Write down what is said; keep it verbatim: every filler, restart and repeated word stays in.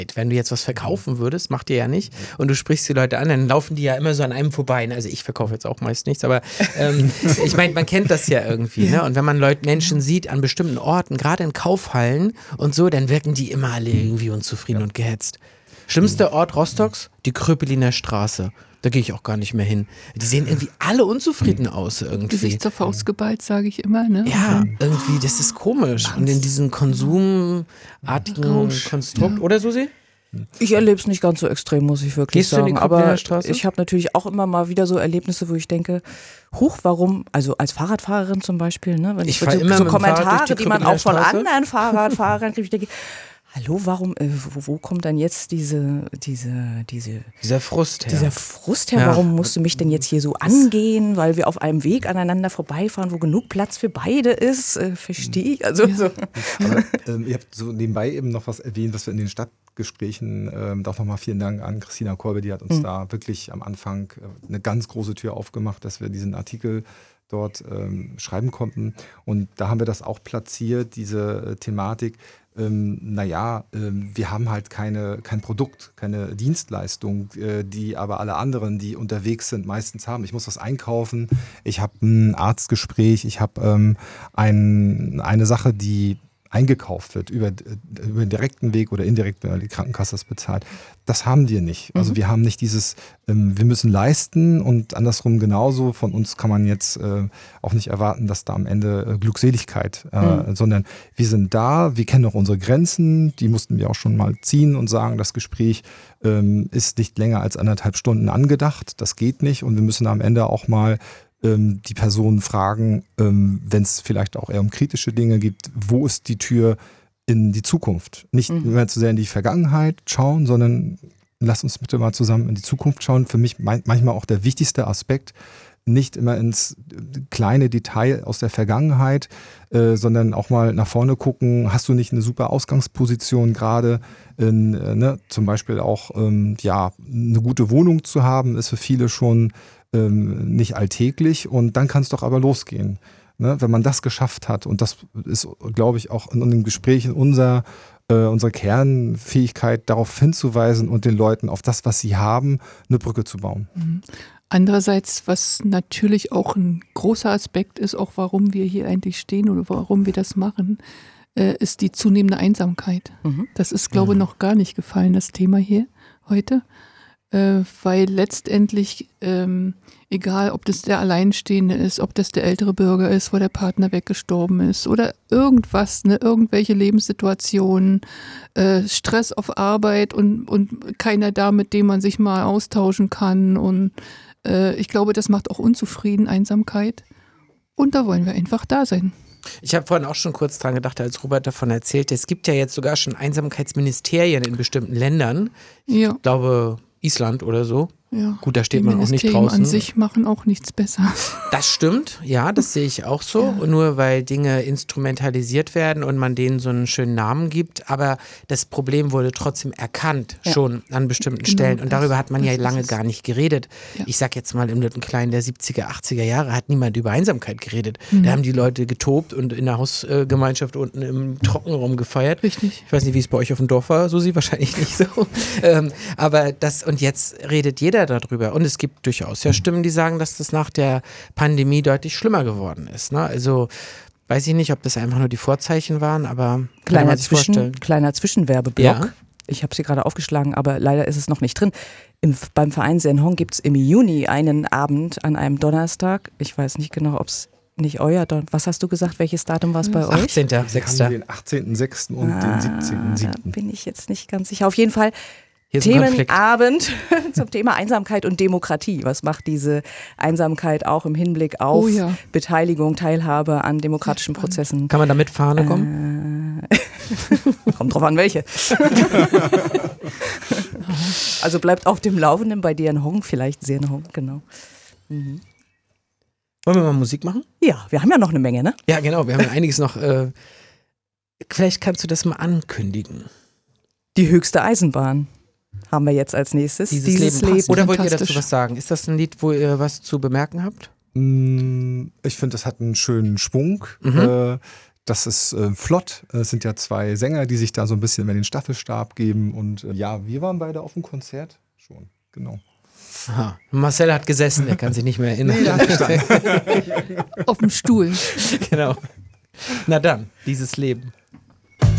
Wenn du jetzt was verkaufen würdest, macht ihr ja nicht, und du sprichst die Leute an, dann laufen die ja immer so an einem vorbei. Also ich verkaufe jetzt auch meist nichts, aber ähm, ich meine, man kennt das ja irgendwie. Ne? Und wenn man Leute, Menschen sieht an bestimmten Orten, gerade in Kaufhallen und so, dann wirken die immer alle irgendwie unzufrieden ja. und gehetzt. Schlimmster Ort Rostocks? Die Kröpeliner Straße. Da gehe ich auch gar nicht mehr hin. Die sehen irgendwie alle unzufrieden aus irgendwie. Gesicht zur Faust geballt, sage ich immer. Ne? Ja, irgendwie, das ist komisch. Und in diesem konsumartigen Rausch. Konstrukt, Ja. oder Susi? Ich erlebe es nicht ganz so extrem, muss ich wirklich Gehst sagen. du in die Aber Kröpeliner Straße? ich habe natürlich auch immer mal wieder so Erlebnisse, wo ich denke, huch, warum, also als Fahrradfahrerin zum Beispiel, ne, wenn Ich ich fahr so, immer so mit dem Fahrrad durch Kommentare, die die man auch von Kröpeliner Straße. anderen Fahrradfahrern kriege, ich denke, hallo, warum, äh, wo, wo kommt dann jetzt diese, diese, diese, Dieser Frust her. dieser Frust her? Ja. Warum musst du mich denn jetzt hier so angehen, weil wir auf einem Weg aneinander vorbeifahren, wo genug Platz für beide ist? Äh, verstehe ich. Also, so. Aber ähm, ihr habt so nebenbei eben noch was erwähnt, was wir in den Stadtgesprächen, ähm, auch nochmal vielen Dank an Christina Kolbe, die hat uns mhm. da wirklich am Anfang äh, eine ganz große Tür aufgemacht, dass wir diesen Artikel dort ähm, schreiben konnten. Und da haben wir das auch platziert, diese äh, Thematik. Ähm, naja, ähm, wir haben halt keine, kein Produkt, keine Dienstleistung, äh, die aber alle anderen, die unterwegs sind, meistens haben. Ich muss was einkaufen, ich habe ein Arztgespräch, ich habe ähm, ein, eine Sache, die eingekauft wird über, über den direkten Weg oder indirekt, wenn die Krankenkasse das bezahlt. Das haben wir nicht. Also mhm. wir haben nicht dieses, ähm, wir müssen leisten, und andersrum genauso. Von uns kann man jetzt äh, auch nicht erwarten, dass da am Ende äh, Glückseligkeit, äh, mhm. sondern wir sind da, wir kennen auch unsere Grenzen, die mussten wir auch schon mal ziehen und sagen, das Gespräch ähm, ist nicht länger als anderthalb Stunden angedacht. Das geht nicht, und wir müssen am Ende auch mal die Personen fragen, wenn es vielleicht auch eher um kritische Dinge gibt, wo ist die Tür in die Zukunft? Nicht mhm. mehr zu sehr in die Vergangenheit schauen, sondern lass uns bitte mal zusammen in die Zukunft schauen. Für mich manchmal auch der wichtigste Aspekt, nicht immer ins kleine Detail aus der Vergangenheit, äh, sondern auch mal nach vorne gucken. Hast du nicht eine super Ausgangsposition gerade? In, äh, ne, zum Beispiel auch ähm, ja, eine gute Wohnung zu haben, ist für viele schon ähm, nicht alltäglich, und dann kann es doch aber losgehen. Ne? Wenn man das geschafft hat, und das ist, glaube ich, auch in den Gesprächen unser, äh, unsere Kernfähigkeit, darauf hinzuweisen und den Leuten auf das, was sie haben, eine Brücke zu bauen. Mhm. Andererseits, was natürlich auch ein großer Aspekt ist, auch warum wir hier eigentlich stehen oder warum wir das machen, äh, ist die zunehmende Einsamkeit. Mhm. Das ist, glaube ich, noch gar nicht gefallen, das Thema hier heute. Äh, weil letztendlich, ähm, egal ob das der Alleinstehende ist, ob das der ältere Bürger ist, wo der Partner weggestorben ist oder irgendwas, ne, irgendwelche Lebenssituationen, äh, Stress auf Arbeit und, und keiner da, mit dem man sich mal austauschen kann, und äh, ich glaube, das macht auch unzufrieden, Einsamkeit, und da wollen wir einfach da sein. Ich habe vorhin auch schon kurz dran gedacht, als Robert davon erzählte, es gibt ja jetzt sogar schon Einsamkeitsministerien in bestimmten Ländern. Ich ja. glaube Island oder so. Ja. Gut, da steht die man auch nicht Ministerien draußen. an sich machen auch nichts besser. Das stimmt, ja, das sehe ich auch so. Ja. Nur weil Dinge instrumentalisiert werden und man denen so einen schönen Namen gibt. Aber das Problem wurde trotzdem erkannt, ja. schon an bestimmten Genau, Stellen. Und das, darüber hat man ja lange es. gar nicht geredet. Ja. Ich sag jetzt mal, im Kleinen der siebziger, achtziger Jahre hat niemand über Einsamkeit geredet. Mhm. Da haben die Leute getobt und in der Hausgemeinschaft unten im Trockenraum gefeiert. Richtig. Ich weiß nicht, wie es bei euch auf dem Dorf war, Susi, wahrscheinlich nicht so. ähm, aber das, und jetzt redet jeder darüber. Und es gibt durchaus ja Stimmen, die sagen, dass das nach der Pandemie deutlich schlimmer geworden ist. Ne? Also weiß ich nicht, ob das einfach nur die Vorzeichen waren, aber kann man sich vorstellen. Kleiner Zwischenwerbeblock. Ja. Ich habe sie gerade aufgeschlagen, aber leider ist es noch nicht drin. Im, beim Verein Sen Hong gibt es im Juni einen Abend an einem Donnerstag. Ich weiß nicht genau, ob es nicht euer Don- Was hast du gesagt? Welches Datum war es bei euch? achtzehnter sechster Den achtzehnten sechsten und ah, den siebzehnten siebten Da bin ich jetzt nicht ganz sicher. Auf jeden Fall Themenabend zum Thema Einsamkeit und Demokratie. Was macht diese Einsamkeit auch im Hinblick auf oh ja. Beteiligung, Teilhabe an demokratischen Prozessen? Kann man da mit Fahne kommen? Äh, kommt drauf an, welche. Also bleibt auf dem Laufenden bei dir in Hong, vielleicht sehr in Hong, genau. Mhm. Wollen wir mal Musik machen? Ja, wir haben ja noch eine Menge, ne? Ja, genau, wir haben ja einiges noch. Äh, vielleicht kannst du das mal ankündigen. Die höchste Eisenbahn haben wir jetzt als nächstes. Dieses, Dieses Leben. Leben. Oder wollt ihr dazu was sagen? Ist das ein Lied, wo ihr was zu bemerken habt? Ich finde, das hat einen schönen Schwung. Mhm. Äh, das ist äh, flott. Es sind ja zwei Sänger, die sich da so ein bisschen den Staffelstab geben. Und äh, ja, wir waren beide auf dem Konzert schon, genau. Aha. Marcel hat gesessen, er kann sich nicht mehr erinnern. Auf dem Stuhl. Genau. Na dann, dieses Leben.